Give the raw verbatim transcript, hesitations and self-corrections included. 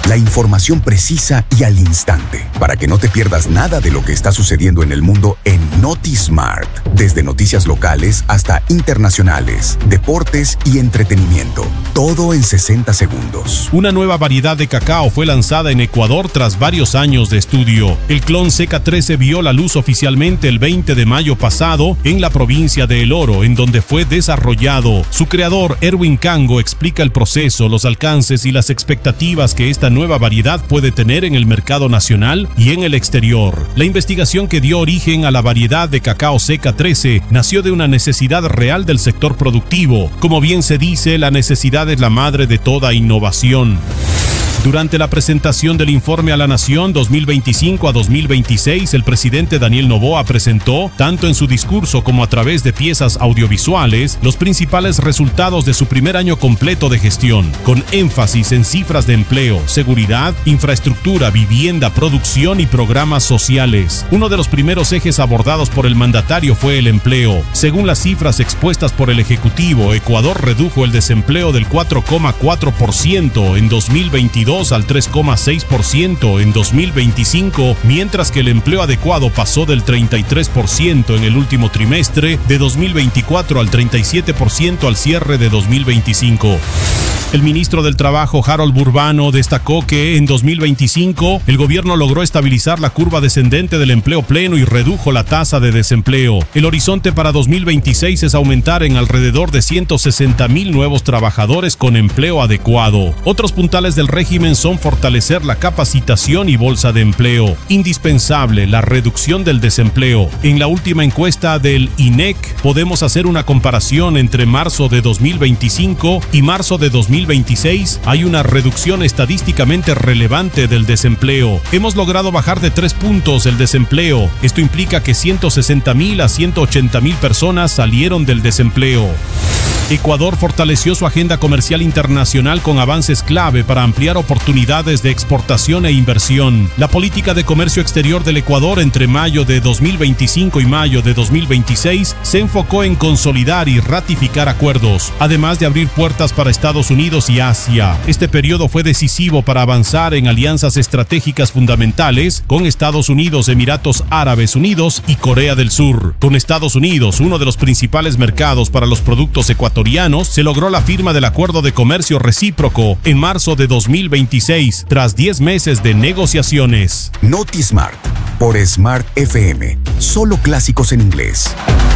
La información precisa y al instante, para que no te pierdas nada de lo que está sucediendo en el mundo en NotiSmart. Desde noticias locales hasta internacionales, deportes y entretenimiento. Todo en sesenta segundos. Una nueva variedad de cacao fue lanzada en Ecuador tras varios años de estudio. El clon C K trece vio la luz oficialmente el veinte de mayo pasado en la provincia de El Oro, en donde fue desarrollado. Su creador, Erwin Cango, explica el proceso, los alcances y las expectativas que esta nueva variedad puede tener en el mercado nacional y en el exterior. La investigación que dio origen a la variedad de cacao C K trece nació de una necesidad real del sector productivo. Como bien se dice, la necesidad es la madre de toda innovación. Durante la presentación del informe a la Nación dos mil veinticinco a dos mil veintiséis, el presidente Daniel Noboa presentó, tanto en su discurso como a través de piezas audiovisuales, los principales resultados de su primer año completo de gestión, con énfasis en cifras de empleo, seguridad, infraestructura, vivienda, producción y programas sociales. Uno de los primeros ejes abordados por el mandatario fue el empleo. Según las cifras expuestas por el Ejecutivo, Ecuador redujo el desempleo del cuatro coma cuatro por ciento en dos mil veintidós al tres coma seis por ciento en dos mil veinticinco, mientras que el empleo adecuado pasó del treinta y tres por ciento en el último trimestre de dos mil veinticuatro al treinta y siete por ciento al cierre de dos mil veinticinco. El ministro del Trabajo, Harold Burbano, destacó que en dos mil veinticinco el gobierno logró estabilizar la curva descendente del empleo pleno y redujo la tasa de desempleo. El horizonte para dos mil veintiséis es aumentar en alrededor de ciento sesenta mil nuevos trabajadores con empleo adecuado. Otros puntales del régimen son fortalecer la capacitación y bolsa de empleo. Indispensable la reducción del desempleo. En la última encuesta del I N E C podemos hacer una comparación entre marzo de dos mil veinticinco y marzo de dos mil veintiséis. Hay una reducción estadísticamente relevante del desempleo. Hemos logrado bajar de tres puntos el desempleo. Esto implica que ciento sesenta mil a ciento ochenta mil personas salieron del desempleo. Ecuador fortaleció su agenda comercial internacional con avances clave para ampliar oportunidades de exportación e inversión. La política de comercio exterior del Ecuador entre mayo de dos mil veinticinco y mayo de dos mil veintiséis se enfocó en consolidar y ratificar acuerdos, además de abrir puertas para Estados Unidos y Asia. Este periodo fue decisivo para avanzar en alianzas estratégicas fundamentales con Estados Unidos, Emiratos Árabes Unidos y Corea del Sur. Con Estados Unidos, uno de los principales mercados para los productos ecuatorianos, se logró la firma del Acuerdo de Comercio Recíproco en marzo de dos mil veintiséis, tras diez meses de negociaciones. NotiSmart, por Smart F M. Solo clásicos en inglés.